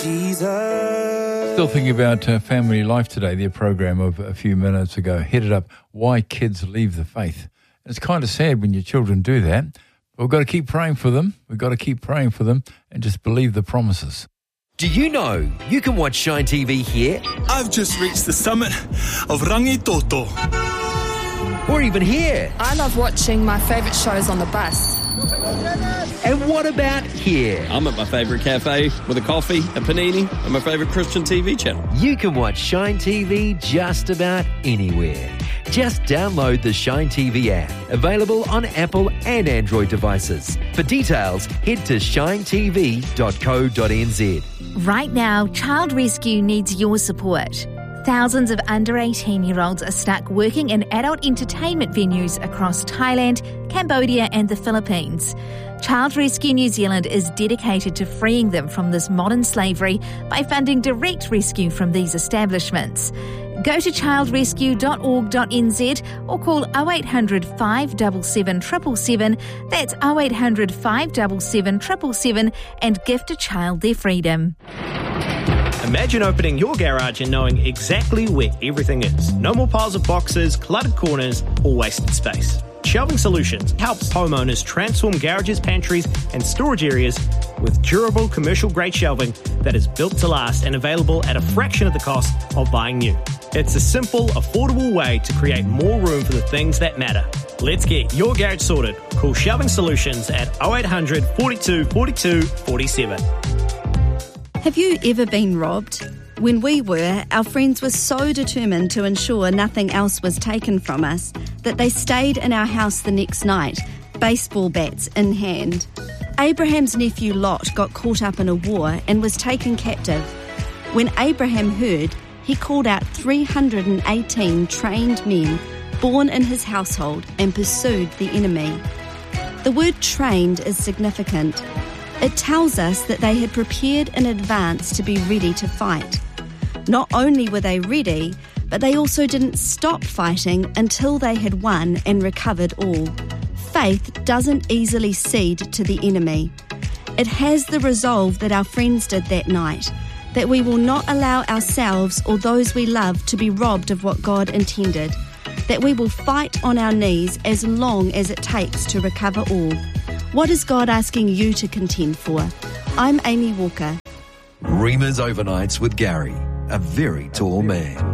Still thinking about Family Life today, their program of a few minutes ago, headed up Why Kids Leave the Faith. It's kind of sad when your children do that. But we've got to keep praying for them. We've got to keep praying for them and just believe the promises. Do you know you can watch Shine TV here? I've just reached the summit of Rangitoto. Or even here. I love watching my favourite shows on the bus. And what about here? I'm at my favourite cafe with a coffee, a panini, and my favourite Christian TV channel. You can watch Shine TV just about anywhere. Just download the Shine TV app, available on Apple and Android devices. For details, head to shinetv.co.nz. Right now, Child Rescue needs your support. Thousands of under 18-year-olds are stuck working in adult entertainment venues across Thailand, Cambodia and the Philippines. Child Rescue New Zealand is dedicated to freeing them from this modern slavery by funding direct rescue from these establishments. Go to childrescue.org.nz or call 0800 577 777, that's 0800 577 777, and gift a child their freedom. Imagine opening your garage and knowing exactly where everything is. No more piles of boxes, cluttered corners, or wasted space. Shelving Solutions helps homeowners transform garages, pantries, and storage areas with durable commercial-grade shelving that is built to last and available at a fraction of the cost of buying new. It's a simple, affordable way to create more room for the things that matter. Let's get your garage sorted. Call Shelving Solutions at 0800 42 42 47. Have you ever been robbed? When we were, our friends were so determined to ensure nothing else was taken from us that they stayed in our house the next night, baseball bats in hand. Abraham's nephew Lot got caught up in a war and was taken captive. When Abraham heard, he called out 318 trained men born in his household and pursued the enemy. The word trained is significant. It tells us that they had prepared in advance to be ready to fight. Not only were they ready, but they also didn't stop fighting until they had won and recovered all. Faith doesn't easily cede to the enemy. It has the resolve that our friends did that night, that we will not allow ourselves or those we love to be robbed of what God intended, that we will fight on our knees as long as it takes to recover all. What is God asking you to contend for? I'm Amy Walker. Reema's Overnights with Gary, a very tall man.